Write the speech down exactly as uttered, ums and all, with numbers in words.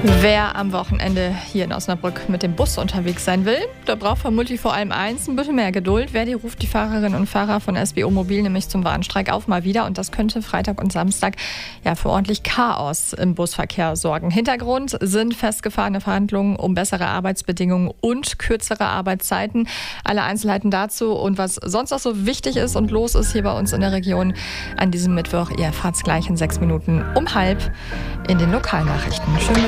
Wer am Wochenende hier in Osnabrück mit dem Bus unterwegs sein will, der braucht vermutlich vor allem eins, ein bisschen mehr Geduld. Verdi ruft die Fahrerinnen und Fahrer von S B O Mobil nämlich zum Warnstreik auf mal wieder. Und das könnte Freitag und Samstag ja für ordentlich Chaos im Busverkehr sorgen. Hintergrund sind festgefahrene Verhandlungen um bessere Arbeitsbedingungen und kürzere Arbeitszeiten. Alle Einzelheiten dazu und was sonst noch so wichtig ist und los ist hier bei uns in der Region an diesem Mittwoch, ihr erfahrt es gleich in sechs Minuten um halb in den Lokalnachrichten. Schönen